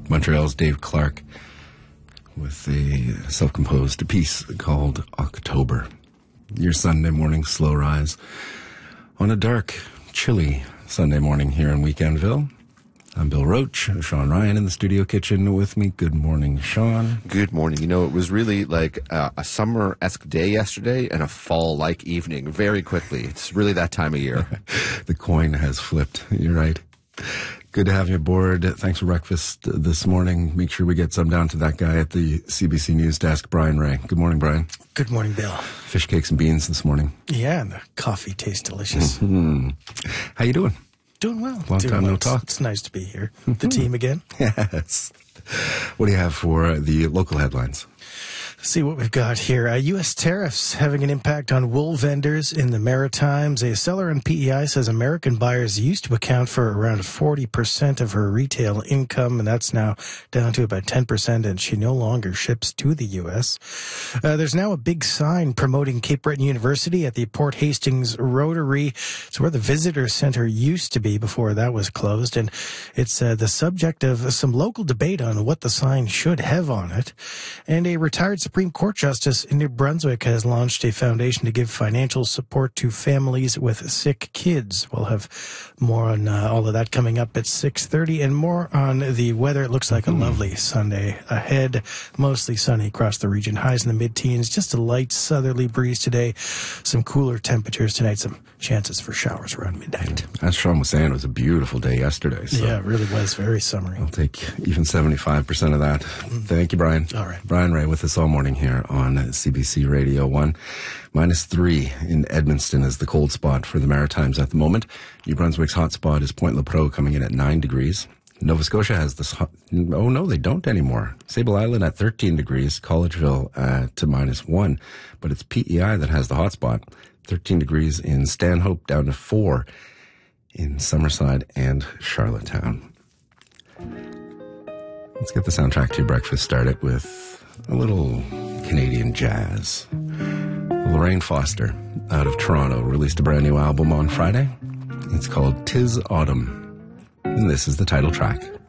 Montreal's Dave Clark with a self-composed piece called October. Your Sunday morning slow rise on a dark, chilly Sunday morning here in Weekendville. I'm Bill Roach, Sean Ryan in the studio kitchen with me. Good morning, Sean. Good morning. You know, it was really like a summer-esque day yesterday and a fall-like evening very quickly. It's really that time of year. The coin has flipped. You're right. Good to have you aboard. Thanks for breakfast this morning. Make sure we get some down to that guy at the CBC News desk, Brian Ray. Good morning, Brian. Good morning, Bill. Fish cakes and beans this morning. Yeah, and the coffee tastes delicious. How you doing? Doing well. Long time no talk. It's nice to be here. The team again. Yes. What do you have for the local headlines? See what we've got here. U.S. tariffs having an impact on wool vendors in the Maritimes. A seller in PEI says American buyers used to account for around 40% of her retail income, and that's now down to about 10%, and she no longer ships to the U.S. There's now a big sign promoting Cape Breton University at the Port Hastings Rotary. It's where the visitor center used to be before that was closed, and it's the subject of some local debate on what the sign should have on it. And a retired Supreme Court Justice in New Brunswick has launched a foundation to give financial support to families with sick kids. We'll have more on all of that coming up at 6:30 and more on the weather. It looks like a lovely Sunday ahead. Mostly sunny across the region. Highs in the mid-teens. Just a light southerly breeze today. Some cooler temperatures tonight. Some chances for showers around midnight. As Sean was saying, it was a beautiful day yesterday. So yeah, it really was. Very summery. I'll take even 75% of that. Thank you, Brian. All right. Brian Ray with us all morning here on CBC Radio 1. -3 in Edmundston is the cold spot for the Maritimes at the moment. New Brunswick's hot spot is Point Lepreau coming in at 9 degrees. Nova Scotia has this hot... Oh, no, they don't anymore. Sable Island at 13 degrees. Collegeville at -1. But it's PEI that has the hot spot. 13 degrees in Stanhope, down to 4 in Summerside and Charlottetown. Let's get the soundtrack to your breakfast started with a little Canadian jazz. Lorraine Foster, out of Toronto, released a brand new album on Friday. It's called 'Tis Autumn, and this is the title track.